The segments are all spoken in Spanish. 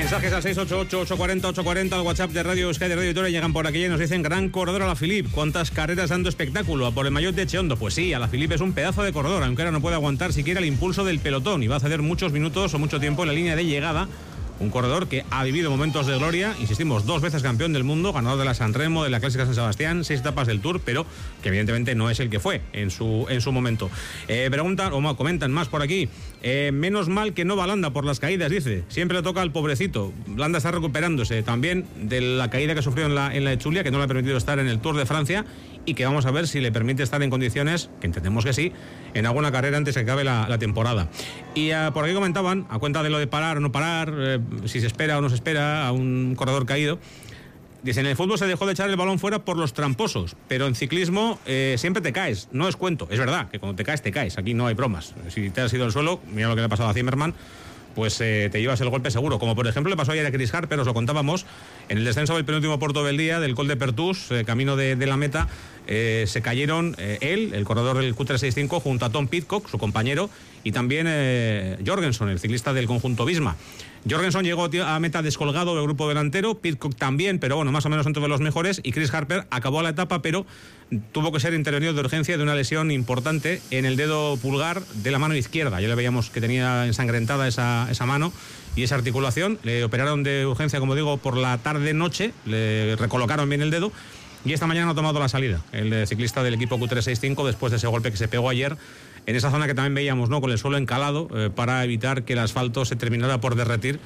Mensajes al 688-840-840, al WhatsApp de Radio Euskadi, de Radio Vitoria, llegan por aquí y nos dicen: gran corredor Alaphilippe, ¿cuántas carreras dando espectáculo? A por el maillot de Echeondo. Pues sí, Alaphilippe es un pedazo de corredor, aunque ahora no puede aguantar siquiera el impulso del pelotón y va a ceder muchos minutos o mucho tiempo en la línea de llegada. Un corredor que ha vivido momentos de gloria, insistimos, 2 veces campeón del mundo, ganador de la San Remo, de la Clásica San Sebastián, 6 etapas del Tour, pero que evidentemente no es el que fue en su momento. Preguntan, o comentan más por aquí, menos mal que no va Landa por las caídas, dice, siempre le toca al pobrecito. Landa está recuperándose también de la caída que sufrió en la Etxulia, que no le ha permitido estar en el Tour de Francia, y que vamos a ver si le permite estar en condiciones, que entendemos que sí, en alguna carrera antes de que acabe la temporada. Y por aquí comentaban, a cuenta de lo de parar o no parar, si se espera o no se espera a un corredor caído, dicen, en el fútbol se dejó de echar el balón fuera por los tramposos, pero en ciclismo siempre te caes, no es cuento. Es verdad que cuando te caes, aquí no hay bromas. Si te has ido al suelo, mira lo que le ha pasado a Zimmerman, pues te llevas el golpe seguro, como por ejemplo le pasó ayer a Chris Harper, os lo contábamos, en el descenso del penúltimo puerto del día, del Col de Pertús, camino de la meta, se cayeron él, el corredor del Q365, junto a Tom Pidcock, su compañero, y también Jorgensen, el ciclista del conjunto Visma. Jorgensen llegó a meta descolgado del grupo delantero, Pidcock también, pero bueno, más o menos entre los mejores, y Chris Harper acabó la etapa, pero tuvo que ser intervenido de urgencia de una lesión importante en el dedo pulgar de la mano izquierda. Ya le veíamos que tenía ensangrentada esa mano y esa articulación. Le operaron de urgencia, como digo, por la tarde-noche, le recolocaron bien el dedo, y esta mañana no ha tomado la salida el ciclista del equipo Q365 después de ese golpe que se pegó ayer en esa zona que también veíamos, ¿no?, con el suelo encalado, para evitar que el asfalto se terminara por derretir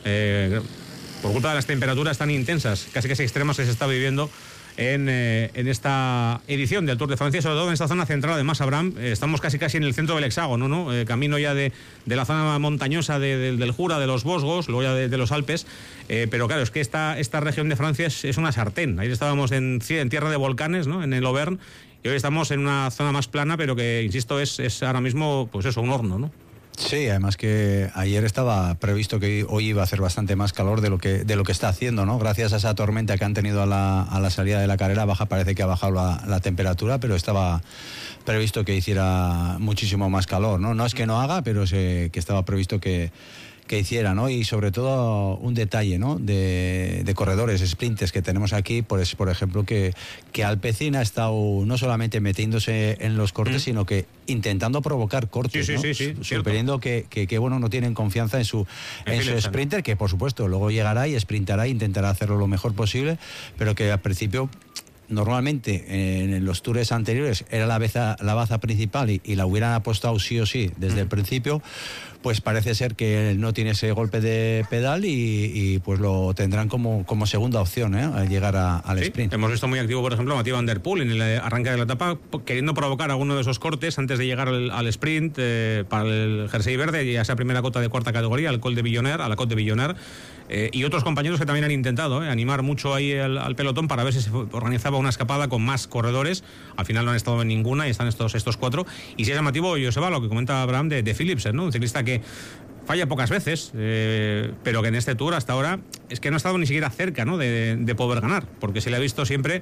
por culpa de las temperaturas tan intensas, casi que extremas, que se está viviendo en esta edición del Tour de Francia, sobre todo en esta zona central. Además, Abraham, estamos casi en el centro del hexágono, ¿no? Camino ya de la zona montañosa del Jura, de los Vosgos, luego ya de los Alpes, pero claro, es que esta región de Francia es una sartén. Ahí estábamos en tierra de volcanes, ¿no?, en el Auvergne, y hoy estamos en una zona más plana, pero que, insisto, es ahora mismo, pues eso, un horno, ¿no? Sí, además que ayer estaba previsto que hoy iba a hacer bastante más calor de lo que está haciendo, ¿no? Gracias a esa tormenta que han tenido a la salida de la carrera parece que ha bajado la temperatura, pero estaba previsto que hiciera muchísimo más calor, ¿no? No es que no haga, pero que estaba previsto que hiciera, ¿no? Y sobre todo un detalle, ¿no?, de corredores, sprinters que tenemos aquí, pues, por ejemplo, que Alpecin ha estado no solamente metiéndose en los cortes, sino que intentando provocar cortes, ¿no? Sí, suponiendo que bueno, no tienen confianza en su sprinter, que por supuesto luego llegará y sprintará e intentará hacerlo lo mejor posible, pero que al principio, normalmente en los tours anteriores era la baza principal y la hubieran apostado sí o sí desde el principio, pues parece ser que no tiene ese golpe de pedal y pues lo tendrán como segunda opción, al llegar al sprint. Hemos visto muy activo, por ejemplo, a Mathieu Van Der Poel en el arranque de la etapa, queriendo provocar alguno de esos cortes antes de llegar al sprint para el jersey verde y a esa primera cota de cuarta categoría, al Col de Villoner, a la Côte de Villoner. Y otros compañeros que también han intentado animar mucho ahí al pelotón para ver si se organizaba una escapada con más corredores. Al final no han estado en ninguna y están estos 4. Y si es llamativo, Joseba, lo que comenta Abraham de Philipsen, ¿no? Un ciclista que falla pocas veces, pero que en este Tour hasta ahora es que no ha estado ni siquiera cerca, ¿no?, de poder ganar, porque se le ha visto siempre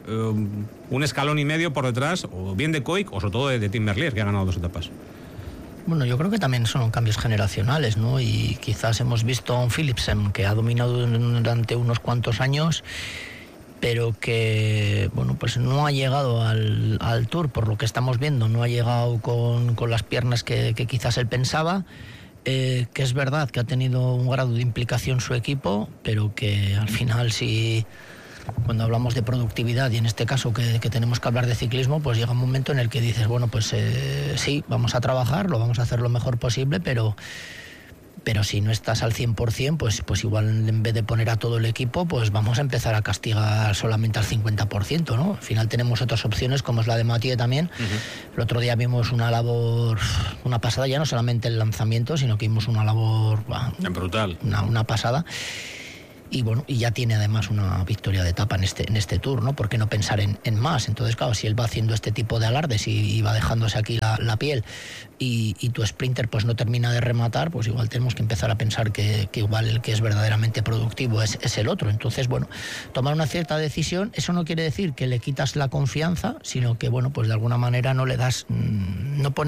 un escalón y medio por detrás, o bien de Koik o sobre todo de Tim Merlier, que ha ganado 2 etapas. Bueno, yo creo que también son cambios generacionales, ¿no? Y quizás hemos visto a un Philipsen que ha dominado durante unos cuantos años, pero que, bueno, pues no ha llegado al Tour, por lo que estamos viendo, no ha llegado con las piernas que quizás él pensaba, que es verdad que ha tenido un grado de implicación su equipo, pero que al final sí... Cuando hablamos de productividad, y en este caso que tenemos que hablar de ciclismo, pues llega un momento en el que dices, bueno, pues sí, vamos a trabajar, lo vamos a hacer lo mejor posible, pero si no estás al 100%, pues igual en vez de poner a todo el equipo, pues vamos a empezar a castigar solamente al 50%, ¿no? Al final tenemos otras opciones, como es la de Mathieu también. El otro día vimos una labor, una pasada, ya no solamente el lanzamiento, sino que vimos una labor... brutal. Una pasada. Y bueno, y ya tiene además una victoria de etapa en este Tour, ¿no? ¿Por qué no pensar en más? Entonces, claro, si él va haciendo este tipo de alardes y va dejándose aquí la piel y tu sprinter pues no termina de rematar, pues igual tenemos que empezar a pensar que igual el que es verdaderamente productivo es el otro. Entonces, bueno, tomar una cierta decisión, eso no quiere decir que le quitas la confianza, sino que, bueno, pues de alguna manera no le das, no pones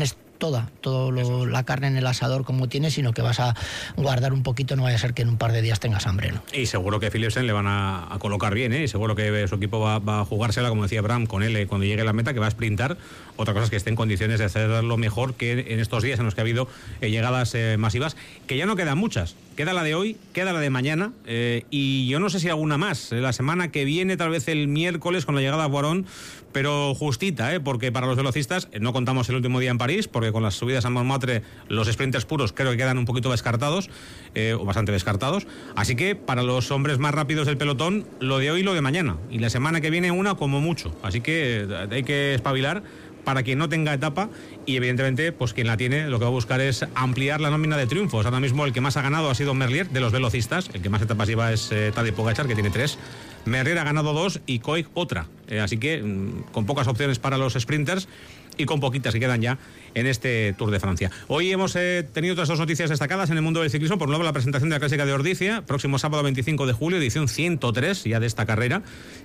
toda la carne en el asador como tienes, sino que vas a guardar un poquito, no vaya a ser que en un par de días tengas hambre, ¿no? Y seguro que Philipsen le van a colocar bien, ¿eh? Y seguro que su equipo va a jugársela, como decía Bram, con él cuando llegue a la meta, que va a sprintar. Otra cosa es que esté en condiciones de hacerlo mejor que en estos días en los que ha habido llegadas masivas, que ya no quedan muchas. Queda la de hoy, queda la de mañana, y yo no sé si alguna más. La semana que viene, tal vez el miércoles, con la llegada a Boirón, pero justita, porque para los velocistas no contamos el último día en París, porque con las subidas a Montmartre los sprinters puros creo que quedan un poquito descartados, o bastante descartados. Así que para los hombres más rápidos del pelotón, lo de hoy y lo de mañana. Y la semana que viene una como mucho. Así que hay que espabilar para quien no tenga etapa, y evidentemente pues quien la tiene lo que va a buscar es ampliar la nómina de triunfos. Ahora mismo el que más ha ganado ha sido Merlier de los velocistas, el que más etapas lleva es Tadej Pogačar, que tiene 3. Merlier ha ganado 2 y Koig otra, así que con pocas opciones para los sprinters y con poquitas que quedan ya en este Tour de Francia. Hoy hemos tenido otras 2 noticias destacadas en el mundo del ciclismo. Por un lado, la presentación de la Clásica de Ordizia, próximo sábado 25 de julio, edición 103 ya de esta carrera,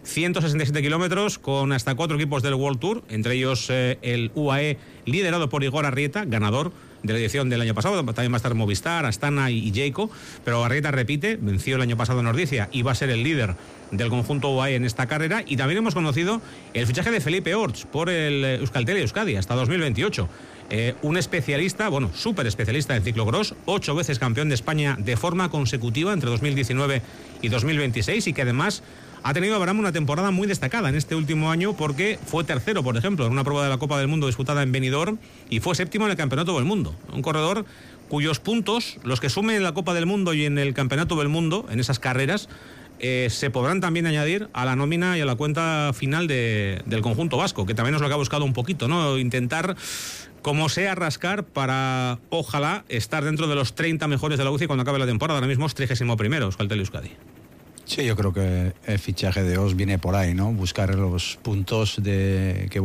167 kilómetros con hasta 4 equipos del World Tour, entre ellos el UAE liderado por Igor Arrieta, ganador de la edición del año pasado. También va a estar Movistar, Astana y Jayco, pero Arrieta repite, venció el año pasado en Ordizia y va a ser el líder del conjunto UAE en esta carrera. Y también hemos conocido el fichaje de Felipe Orts por el Euskaltel Euskadi hasta 2028. Un especialista, súper especialista en ciclocross, 8 veces campeón de España de forma consecutiva entre 2019 y 2026, y que además ha tenido Abraham una temporada muy destacada en este último año, porque fue tercero, por ejemplo, en una prueba de la Copa del Mundo disputada en Benidorm, y fue séptimo en el Campeonato del Mundo. Un corredor cuyos puntos, los que sumen en la Copa del Mundo y en el Campeonato del Mundo, en esas carreras, se podrán también añadir a la nómina y a la cuenta final del conjunto vasco, que también es lo que ha buscado un poquito, ¿no? Intentar, como sea, rascar para, ojalá, estar dentro de los 30 mejores de la UCI cuando acabe la temporada. Ahora mismo es 31º, Euskaltel Euskadi. Sí, yo creo que el fichaje de Os viene por ahí, ¿no? Buscar los puntos de que,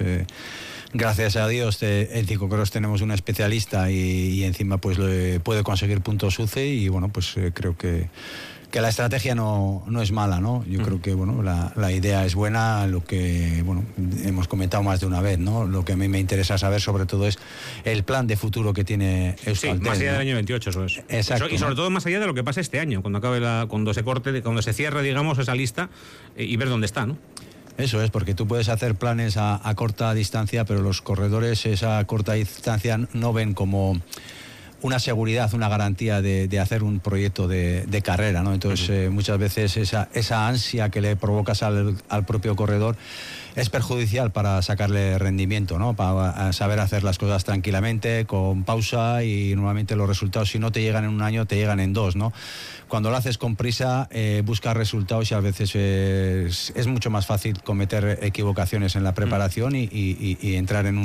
gracias a Dios en ciclocross tenemos un especialista y encima pues puede conseguir puntos UCI, y creo que la estrategia no es mala, ¿no? Yo creo que la idea es buena. Lo que hemos comentado más de una vez, ¿no? Lo que a mí me interesa saber sobre todo es el plan de futuro que tiene Euskaltel. Sí, más allá del año 28, eso es. Exacto. Y sobre todo más allá de lo que pase este año, cuando acabe cuando se cierre, digamos, esa lista, y ver dónde está, ¿no? Eso es, porque tú puedes hacer planes a corta distancia, pero los corredores esa corta distancia no ven como una seguridad, una garantía de hacer un proyecto de carrera, ¿no? Entonces, muchas veces esa ansia que le provocas al propio corredor es perjudicial para sacarle rendimiento, ¿no? Para saber hacer las cosas tranquilamente, con pausa, y normalmente los resultados, si no te llegan en un año, te llegan en 2, ¿no? Cuando lo haces con prisa, buscas resultados, y a veces es mucho más fácil cometer equivocaciones en la preparación y entrar en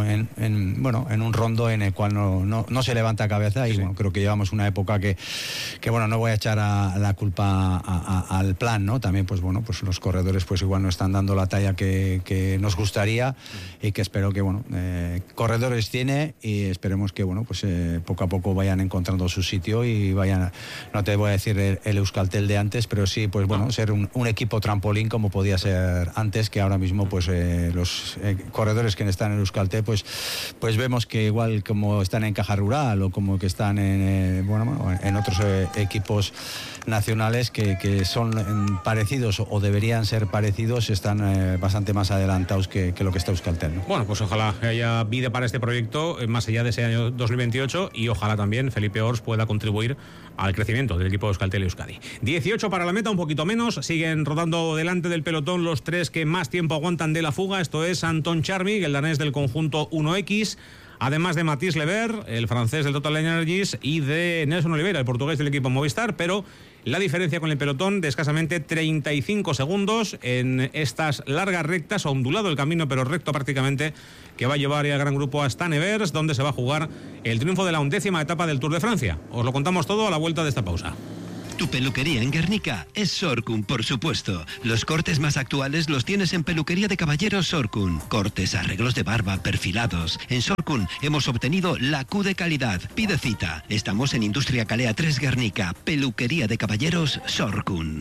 un rondo en el cual no se levanta cabeza. Y creo que llevamos una época que no voy a echar la culpa al plan, ¿no? También pues los corredores pues igual no están dando la talla que nos gustaría, y que espero que corredores tiene, y esperemos que poco a poco vayan encontrando su sitio y vayan, no te voy a decir el Euskaltel de antes, pero sí ser un equipo trampolín como podía ser antes, que ahora mismo los corredores que están en el Euskaltel pues vemos que igual como están en Caja Rural o como que están en otros equipos nacionales que son parecidos o deberían ser parecidos, están bastante más adelantados que lo que está Euskaltel, ¿no? Bueno, pues ojalá haya vida para este proyecto más allá de ese año 2028, y ojalá también Felipe Ors pueda contribuir al crecimiento del equipo de Euskaltel Euskadi. 18 para la meta, un poquito menos. Siguen rodando delante del pelotón los 3 que más tiempo aguantan de la fuga. Esto es Anton Charmig, el danés del conjunto 1X, además de Mathis Lever, el francés del Total Energies, y de Nelson Oliveira, el portugués del equipo Movistar, pero la diferencia con el pelotón de escasamente 35 segundos en estas largas rectas, ondulado el camino, pero recto prácticamente, que va a llevar al gran grupo hasta Nevers, donde se va a jugar el triunfo de la 11ª etapa del Tour de Francia. Os lo contamos todo a la vuelta de esta pausa. Tu peluquería en Guernica es Sorcun, por supuesto. Los cortes más actuales los tienes en Peluquería de Caballeros Sorcun. Cortes, arreglos de barba, perfilados. En Sorcun hemos obtenido la Q de calidad. Pide cita. Estamos en Industria Calea 3 Guernica. Peluquería de Caballeros Sorcun.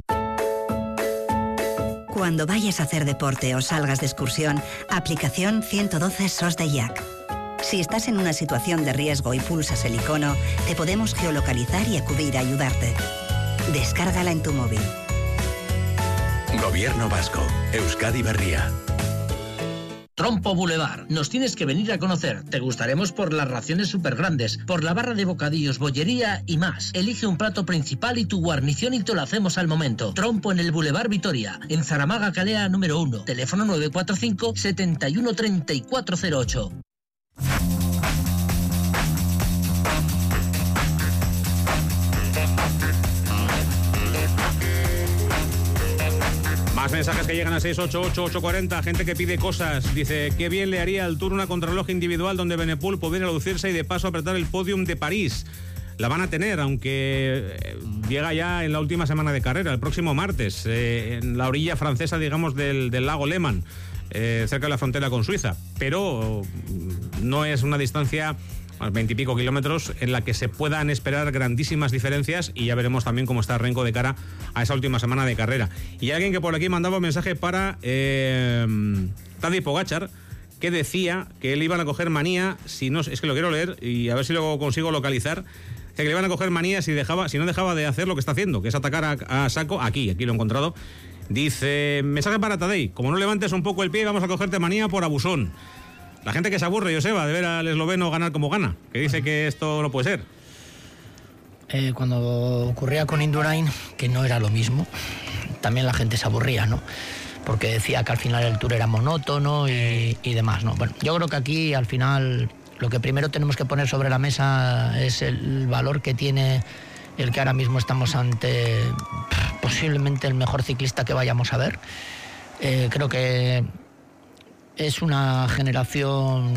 Cuando vayas a hacer deporte o salgas de excursión, aplicación 112 SOS de IAC. Si estás en una situación de riesgo y pulsas el icono, te podemos geolocalizar y acudir a ayudarte. Descárgala en tu móvil. Gobierno Vasco, Euskadi Berria. Trompo Boulevard. Nos tienes que venir a conocer. Te gustaremos por las raciones súper grandes, por la barra de bocadillos, bollería y más. Elige un plato principal y tu guarnición y te lo hacemos al momento. Trompo en el Boulevard Vitoria, en Zaramaga Calea número 1. Teléfono 945 71 3408. Más mensajes que llegan a 688-840, gente que pide cosas. Dice, qué bien le haría al Tour una contrarreloj individual donde Benepul pudiera lucirse y de paso apretar el podium de París. La van a tener, aunque llega ya en la última semana de carrera, el próximo martes, en la orilla francesa, digamos, del lago Léman, cerca de la frontera con Suiza. Pero no es una distancia, a 20 y pico kilómetros, en la que se puedan esperar grandísimas diferencias, y ya veremos también cómo está Renko de cara a esa última semana de carrera. Y alguien que por aquí mandaba un mensaje para Tadej Pogačar, que decía que él iban a coger manía, si no, es que lo quiero leer y a ver si lo consigo localizar, que le iban a coger manía si no dejaba de hacer lo que está haciendo, que es atacar a saco. Aquí lo he encontrado. Dice, mensaje para Tadej, como no levantes un poco el pie, vamos a cogerte manía por abusón. La gente que se aburre, Joseba, de ver al esloveno ganar como gana, que dice que esto no puede ser. Cuando ocurría con Indurain, que no era lo mismo, también la gente se aburría, ¿no? Porque decía que al final el Tour era monótono y demás, ¿no? Bueno, yo creo que aquí al final lo que primero tenemos que poner sobre la mesa es el valor que tiene el que ahora mismo estamos ante posiblemente el mejor ciclista que vayamos a ver. Creo que es una generación,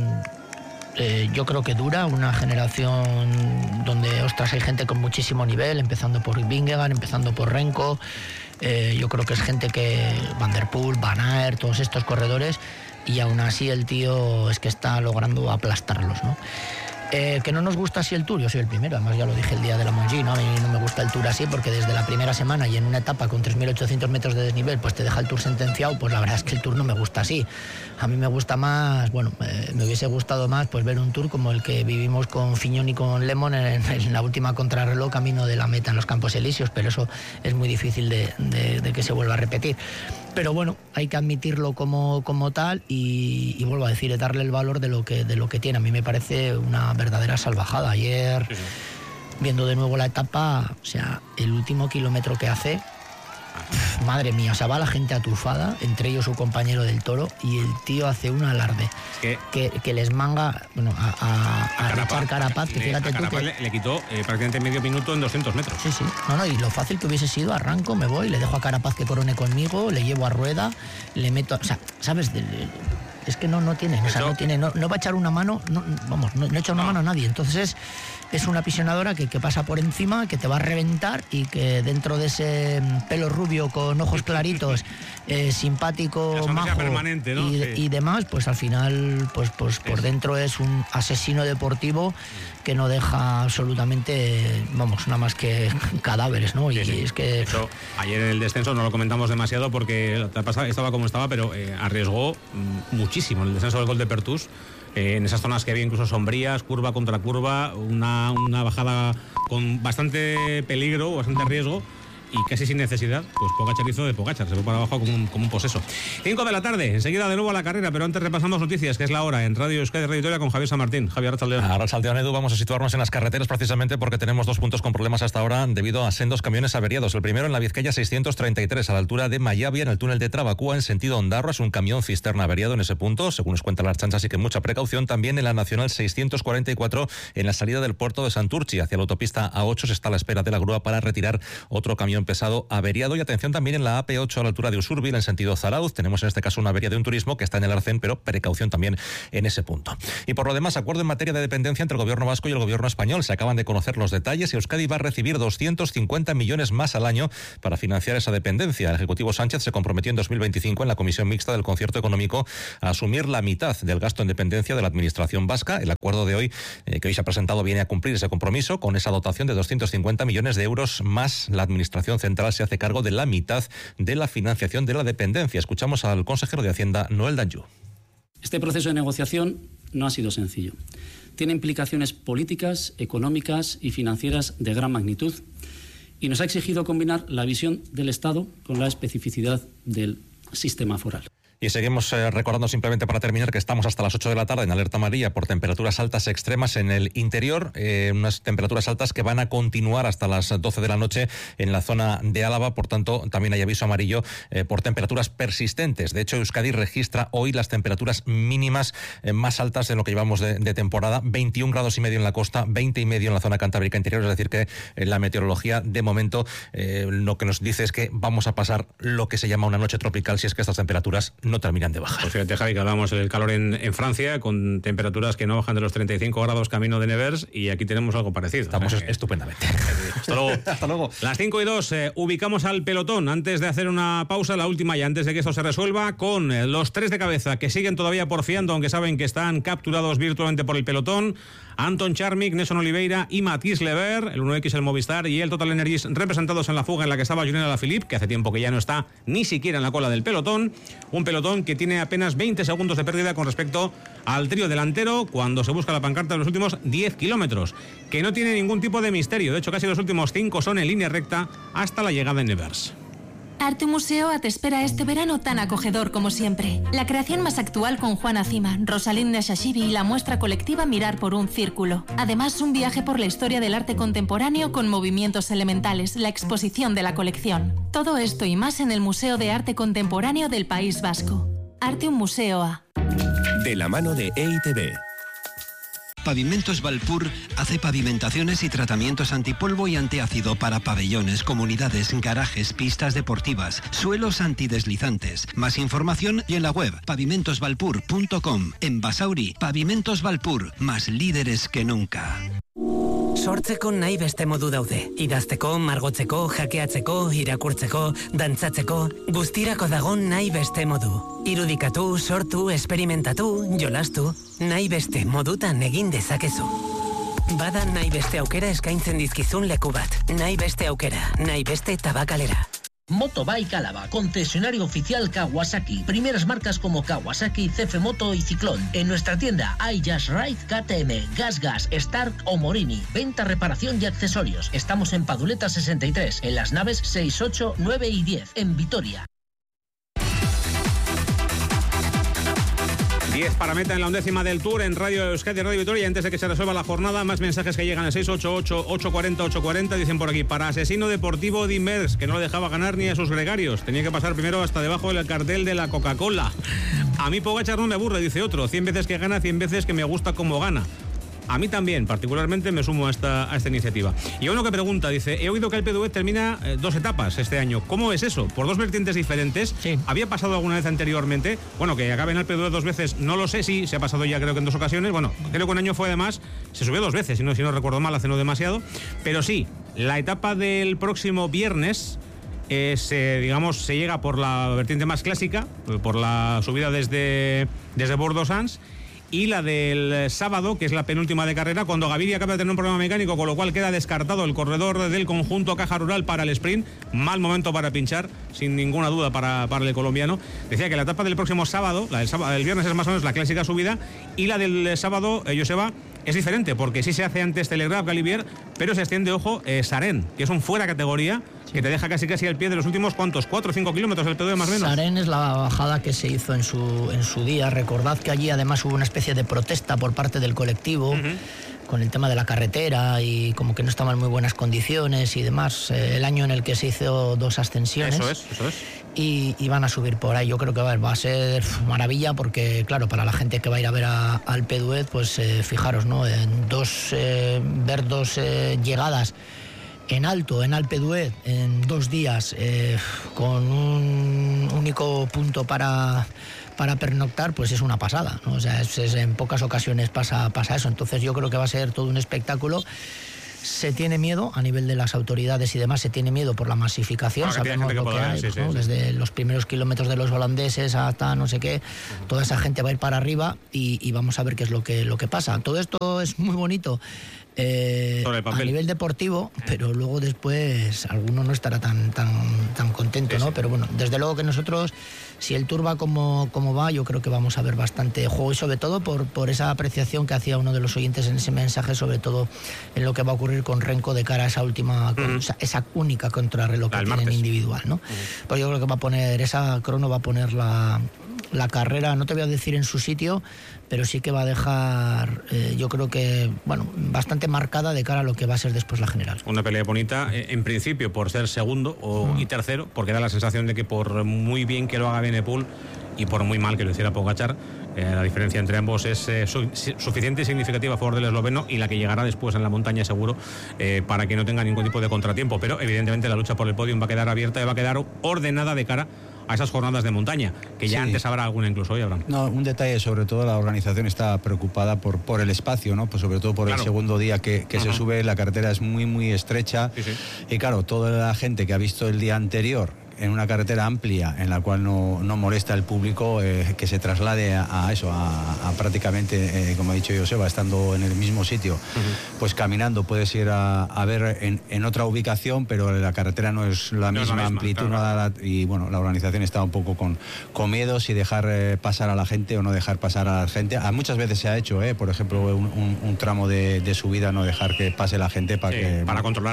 yo creo que dura, una generación donde, ostras, hay gente con muchísimo nivel, empezando por Vingegaard, empezando por Renko. Yo creo que es gente que Van der Poel, Van Aert, todos estos corredores, y aún así el tío es que está logrando aplastarlos, ¿no? Que no nos gusta así el Tour, yo soy el primero, además ya lo dije el día de la Montjuïc, ¿no? A mí no me gusta el Tour así porque desde la primera semana y en una etapa con 3.800 metros de desnivel pues te deja el Tour sentenciado. Pues la verdad es que el Tour no me gusta así. A mí me gusta más, bueno, me hubiese gustado más pues ver un Tour como el que vivimos con Fignon y con Lemon en la última contrarreloj camino de la meta en los Campos Elíseos, pero eso es muy difícil de que se vuelva a repetir. Pero bueno, hay que admitirlo como tal y vuelvo a decir, darle el valor de lo que tiene. A mí me parece una verdadera salvajada. Ayer, viendo de nuevo la etapa, o sea, el último kilómetro que hace, madre mía, o sea, va la gente atufada, entre ellos su compañero del Toro, y el tío hace un alarde que les manga, bueno, a Richard Carapaz, que fíjate tú que le quitó prácticamente medio minuto en 200 metros. Sí, no, y lo fácil que hubiese sido, arranco, me voy, le dejo a Carapaz que corone conmigo, le llevo a rueda, le meto, o sea, ¿sabes? Es que no tiene, o sea, no va a echar una mano, no echa una mano a nadie. Entonces es una apisonadora que pasa por encima, que te va a reventar, y que dentro de ese pelo rubio con ojos claritos, simpático, majo permanente, ¿no? y demás, pues al final pues por dentro es un asesino deportivo que no deja absolutamente, nada más que cadáveres, ¿no? Y es que de hecho, ayer en el descenso no lo comentamos demasiado porque estaba como estaba, pero arriesgó muchísimo en el descenso del Col de Pertús, en esas zonas que había incluso sombrías, curva contra curva, una bajada con bastante peligro, bastante riesgo, y casi sin necesidad, pues Pogačar hizo de Pogačar, se fue para abajo como un poseso. 5 de la tarde, enseguida de nuevo a la carrera, pero antes repasamos noticias, que es la hora, en Radio Euskadi Radio Vitoria con Javier San Martín. Javier Arrachaldeón. Arrachaldeón, Edu, vamos a situarnos en las carreteras precisamente porque tenemos 2 puntos con problemas hasta ahora debido a sendos camiones averiados. El primero en la Vizcaya 633, a la altura de Mayavia, en el túnel de Trabacúa, en sentido Ondarroa, es un camión cisterna averiado en ese punto, según nos cuenta la Archancha, así que mucha precaución. También en la Nacional 644, en la salida del puerto de Santurchi, hacia la autopista A8, se está a la espera de la grúa para retirar otro camión pesado averiado. Y atención también en la AP8 a la altura de Usurbil, en sentido Zarauz. Tenemos en este caso una avería de un turismo que está en el Arcén, pero precaución también en ese punto. Y por lo demás, acuerdo en materia de dependencia entre el gobierno vasco y el gobierno español. Se acaban de conocer los detalles y Euskadi va a recibir 250 millones más al año para financiar esa dependencia. El Ejecutivo Sánchez se comprometió en 2025 en la Comisión Mixta del Concierto Económico a asumir la mitad del gasto en dependencia de la Administración vasca. El acuerdo de hoy, que hoy se ha presentado, viene a cumplir ese compromiso. Con esa dotación de 250 millones de euros más, la Administración Central se hace cargo de la mitad de la financiación de la dependencia. Escuchamos al consejero de Hacienda, Noel Danjou. Este proceso de negociación no ha sido sencillo. Tiene implicaciones políticas, económicas y financieras de gran magnitud y nos ha exigido combinar la visión del Estado con la especificidad del sistema foral. Y seguimos recordando simplemente para terminar que estamos hasta las 8 de la tarde en alerta amarilla por temperaturas altas extremas en el interior, unas temperaturas altas que van a continuar hasta las 12 de la noche en la zona de Álava, por tanto también hay aviso amarillo por temperaturas persistentes. De hecho, Euskadi registra hoy las temperaturas mínimas más altas de lo que llevamos de temporada, 21 grados y medio en la costa, 20 y medio en la zona cantábrica interior, es decir que la meteorología de momento lo que nos dice es que vamos a pasar lo que se llama una noche tropical si es que estas temperaturas no terminan de bajar. Pues fíjate, Javi, que hablábamos del calor en Francia, con temperaturas que no bajan de los 35 grados camino de Nevers, y aquí tenemos algo parecido. Estamos estupendamente. Hasta luego. Hasta luego. Las 5:02, ubicamos al pelotón. Antes de hacer una pausa, la última, y antes de que esto se resuelva, con los tres de cabeza que siguen todavía porfiando, aunque saben que están capturados virtualmente por el pelotón: Anton Charmik, Nelson Oliveira y Mathis Lever, el 1X, el Movistar y el Total Energies, representados en la fuga en la que estaba Julien Alaphilippe, que hace tiempo que ya no está ni siquiera en la cola del pelotón. Un pelotón que tiene apenas 20 segundos de pérdida con respecto al trío delantero cuando se busca la pancarta de los últimos 10 kilómetros, que no tiene ningún tipo de misterio. De hecho, casi los últimos 5 son en línea recta hasta la llegada en Nevers. Arte Museoa te espera este verano tan acogedor como siempre. La creación más actual con Juana Cima, Rosalinda Shashibi y la muestra colectiva Mirar por un Círculo. Además, un viaje por la historia del arte contemporáneo con movimientos elementales, la exposición de la colección. Todo esto y más en el Museo de Arte Contemporáneo del País Vasco. Arte Museoa. De la mano de EITB. Pavimentos Valpur hace pavimentaciones y tratamientos antipolvo y antiácido para pabellones, comunidades, garajes, pistas deportivas, suelos antideslizantes. Más información y en la web pavimentosvalpur.com. En Basauri, Pavimentos Valpur, más líderes que nunca. Sortzeko nahi beste modu daude. Idazteko, margotzeko, jakeatzeko, irakurtzeko, dantzatzeko, guztirako dago nahi beste modu. Irudikatu, sortu, esperimentatu, jolastu, nahi beste modutan egin dezakezu. Bada nahi beste aukera eskaintzen dizkizun leku bat. Nahi beste aukera, nahi beste tabakalera. Motobike Álava, concesionario oficial Kawasaki. Primeras marcas como Kawasaki, CF Moto y Ciclón. En nuestra tienda hay Just Ride, KTM, GasGas, Stark o Morini. Venta, reparación y accesorios. Estamos en Paduleta 63, en las naves 6, 8, 9 y 10, en Vitoria. 10 para meta en la 11ª del Tour en Radio Euskadi, Radio Vitoria. Antes de que se resuelva la jornada, más mensajes que llegan al 688-840-840. Dicen por aquí: para asesino deportivo Dimers, que no le dejaba ganar ni a sus gregarios. Tenía que pasar primero hasta debajo del cartel de la Coca-Cola. A mí Pogačar no me aburre, dice otro. 100 veces que gana, 100 veces que me gusta cómo gana. A mí también, particularmente, me sumo a esta iniciativa. Y uno que pregunta, dice: he oído que el Alpe d'Huez termina 2 etapas este año. ¿Cómo es eso? ¿Por 2 vertientes diferentes? Sí. ¿Había pasado alguna vez anteriormente? Bueno, que acabe en el Alpe d'Huez 2 veces, no lo sé, sí, se ha pasado ya creo que en 2 ocasiones. Bueno, creo que un año fue además, se subió 2 veces, si no recuerdo mal, hace no demasiado. Pero sí, la etapa del próximo viernes se llega por la vertiente más clásica, por la subida desde Bordeaux-Sants. Y la del sábado, que es la penúltima de carrera, cuando Gaviria acaba de tener un problema mecánico, con lo cual queda descartado el corredor del conjunto Caja Rural para el sprint. Mal momento para pinchar, sin ninguna duda, para el colombiano. Decía que la etapa del próximo sábado, la del viernes, es más o menos la clásica subida, y la del sábado, Joseba, es diferente, porque sí se hace antes Telegraph, Galibier, pero se extiende, ojo, Sarén, que es un fuera categoría, que te deja casi al pie de los últimos, ¿cuántos? 4 o 5 kilómetros el P2 más o menos. Sarén es la bajada que se hizo en su día. Recordad que allí además hubo una especie de protesta por parte del colectivo, con el tema de la carretera y como que no estaban en muy buenas condiciones y demás. El año en el que se hizo 2 ascensiones. Eso es. Y van a subir por ahí. Yo creo que va a ser maravilla, porque claro, para la gente que va a ir a ver al Alpe d'Huez, pues fijaros, ¿no? Ver 2 llegadas en alto, en Alpe d'Huez, en 2 días, con un único punto para pernoctar, pues es una pasada, ¿no? O sea, en pocas ocasiones pasa eso. Entonces yo creo que va a ser todo un espectáculo. Se tiene miedo a nivel de las autoridades y demás, se tiene miedo por la masificación, sabemos lo que hay, ¿no? Desde los primeros kilómetros de los holandeses hasta no sé qué, toda esa gente va a ir para arriba y vamos a ver qué es lo que pasa. Todo esto es muy bonito a nivel deportivo, pero luego después alguno no estará tan contento, ¿no? Pero bueno, desde luego que nosotros, si el Tour va como va, yo creo que vamos a ver bastante juego, y sobre todo por esa apreciación que hacía uno de los oyentes en ese mensaje, sobre todo en lo que va a ocurrir con Renko de cara a esa última, esa única contrarreloj que tienen individual, ¿no? Pues yo creo que va a poner, esa crono va a poner la carrera, no te voy a decir en su sitio, pero sí que va a dejar, yo creo que, bueno, bastante marcada de cara a lo que va a ser después la general. Una pelea bonita, en principio por ser segundo y tercero, porque da la sensación de que por muy bien que lo haga Benepul y por muy mal que lo hiciera Pogačar, la diferencia entre ambos es suficiente y significativa a favor del esloveno, y la que llegará después en la montaña seguro, para que no tenga ningún tipo de contratiempo. Pero evidentemente la lucha por el podio va a quedar abierta y va a quedar ordenada de cara a esas jornadas de montaña, que ya antes habrá alguna incluso hoy, Abraham. No, un detalle, sobre todo la organización está preocupada por el espacio, ¿no? Pues sobre todo por el segundo día que se sube, la carretera es muy estrecha, y claro, toda la gente que ha visto el día anterior en una carretera amplia en la cual no molesta el público, que se traslade a eso, a prácticamente, como ha dicho Joseba, estando en el mismo sitio, pues caminando puedes ir a ver en otra ubicación, pero la carretera no es la misma amplitud, claro. Y bueno, la organización está un poco con miedo si dejar pasar a la gente o no dejar pasar a la gente. Muchas veces se ha hecho, por ejemplo, un tramo de subida, no dejar que pase la gente para controlar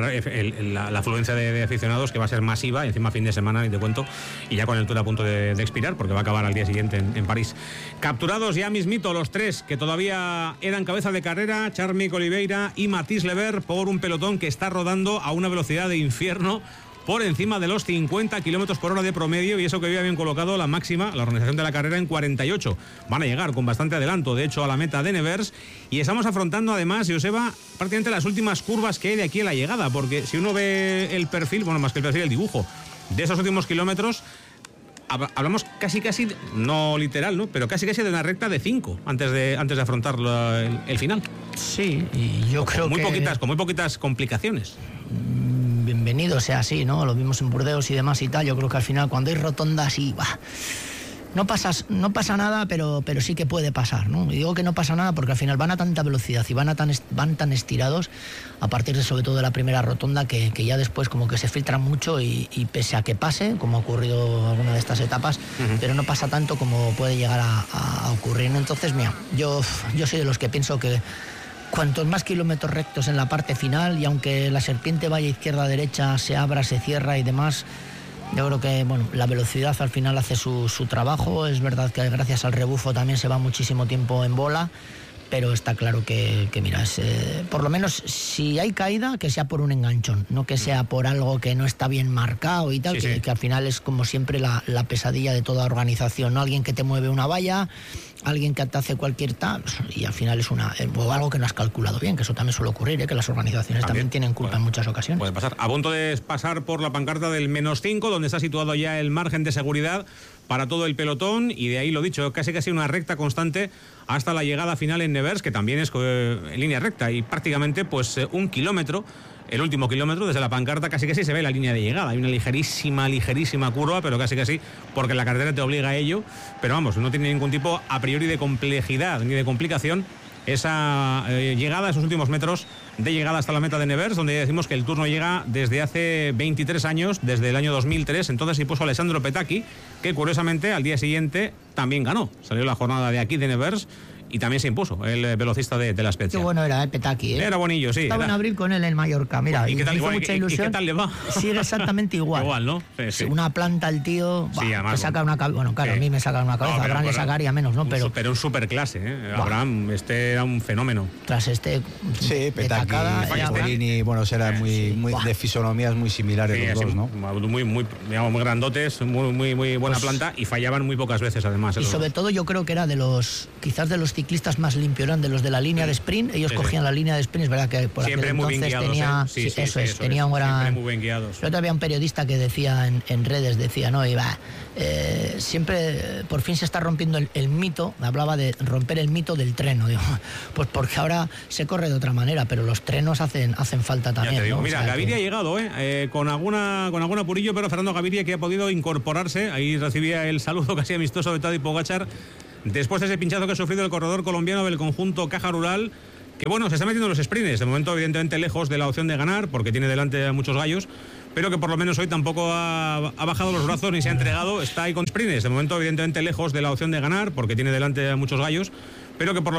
la afluencia de aficionados, que va a ser masiva, encima fin de semana, y te cuento, y ya con el Tour a punto de expirar, porque va a acabar al día siguiente en París. Capturados ya mismito los tres que todavía eran cabeza de carrera, Charmik Oliveira y Mathys Lebert, por un pelotón que está rodando a una velocidad de infierno, por encima de los 50 kilómetros por hora de promedio, y eso que había bien colocado la máxima, la organización de la carrera, en 48. Van a llegar con bastante adelanto, de hecho, a la meta de Nevers, y estamos afrontando además, Joseba, prácticamente las últimas curvas que hay de aquí a la llegada, porque si uno ve el perfil, bueno, más que el perfil, el dibujo de esos últimos kilómetros, hablamos casi, no literal, ¿no? Pero casi de una recta de 5 antes de afrontar el final. Sí, y yo creo que con muy poquitas complicaciones. Bienvenido sea así, ¿no? Lo vimos en Burdeos y demás y tal. Yo creo que al final, cuando hay rotondas y no pasa nada, pero sí que puede pasar, ¿no? Y digo que no pasa nada porque al final van a tanta velocidad y van tan estirados a partir de, sobre todo, de la primera rotonda, que ya después como que se filtran mucho y pese a que pase, como ha ocurrido en alguna de estas etapas, pero no pasa tanto como puede llegar a ocurrir, ¿no? Entonces, mira, yo soy de los que pienso que cuantos más kilómetros rectos en la parte final, y aunque la serpiente vaya izquierda-derecha, se abra, se cierra y demás, yo creo que, bueno, la velocidad al final hace su trabajo. Es verdad que gracias al rebufo también se va muchísimo tiempo en bola, pero está claro que mira, por lo menos si hay caída, que sea por un enganchón, no que sea por algo que no está bien marcado y tal, que al final es como siempre la pesadilla de toda organización, ¿no? Alguien que te mueve una valla, alguien que te hace cualquier tal, y al final es o algo que no has calculado bien, que eso también suele ocurrir, que las organizaciones también tienen culpa en muchas ocasiones. Puede pasar. A punto de pasar por la pancarta del -5, donde está situado ya el margen de seguridad para todo el pelotón, y de ahí, lo dicho, casi una recta constante hasta la llegada final en Nevers, que también es en línea recta, y prácticamente pues un kilómetro. El último kilómetro, desde la pancarta, casi se ve la línea de llegada. Hay una ligerísima curva, pero casi, porque la carretera te obliga a ello. Pero vamos, no tiene ningún tipo a priori de complejidad ni de complicación esa llegada, esos últimos metros de llegada hasta la meta de Nevers, donde decimos que el Tour no llega desde hace 23 años, desde el año 2003. Entonces sí puso Alessandro Petacchi, que curiosamente al día siguiente también ganó. Salió la jornada de aquí de Nevers y también se impuso el velocista de la Spezia. Qué bueno era Petacchi, Era bonillo, sí. Estaba en abril con él en Mallorca, mira, ¿Y qué tal, me hizo mucha ilusión. ¿Y qué tal le va? Sigue exactamente igual. Igual, ¿no? Sí. Una planta el tío, además, saca una cabeza. Bueno, claro, a mí me saca una cabeza, Abraham le sacaría menos, ¿no? Pero un superclase, ¿eh? Abraham, era un fenómeno. Tras Sí, Petacchi, Polini, bueno, serán muy de fisonomías muy similares los dos, ¿no? Muy grandotes, muy buena planta, y fallaban muy pocas veces, además. Y sobre todo yo creo que era quizás de los ciclistas más limpios, eran de los de la línea de sprint. Ellos cogían la línea de sprint, es verdad que por siempre aquel muy entonces bien guiados, tenía tenía un gran... Siempre muy bien guiados. Yo todavía un periodista que decía en redes, decía, no, iba... siempre por fin se está rompiendo el mito, hablaba de romper el mito del treno, digo, pues porque ahora se corre de otra manera, pero los trenos hacen falta también. Ya te digo, ¿no? mira, Gaviria ha llegado con algún apurillo, pero Fernando Gaviria, que ha podido incorporarse, ahí recibía el saludo casi amistoso de Tadej Pogačar después de ese pinchazo que ha sufrido el corredor colombiano del conjunto Caja Rural, que bueno, se está metiendo en los sprints, de momento evidentemente lejos de la opción de ganar, porque tiene delante a muchos gallos, pero que por lo menos hoy tampoco ha bajado los brazos ni se ha entregado, está ahí con sprints, de momento evidentemente lejos de la opción de ganar, porque tiene delante a muchos gallos, pero que por lo